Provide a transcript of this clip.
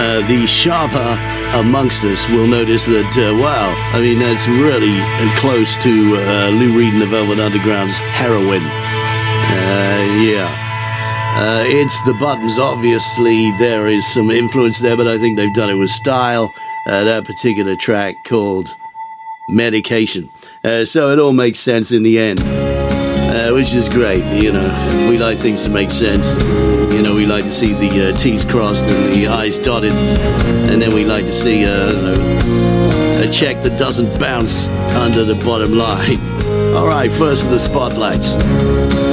the sharper amongst us will notice that, wow, I mean, that's really close to Lou Reed and the Velvet Underground's Heroin. It's the Buttons. Obviously, there is some influence there, but I think they've done it with style. That particular track called Medication. So it all makes sense in the end, which is great. You know, we like things to make sense. You know, we like to see the T's crossed and the I's dotted, and then we like to see a check that doesn't bounce under the bottom line. All right, first of the spotlights.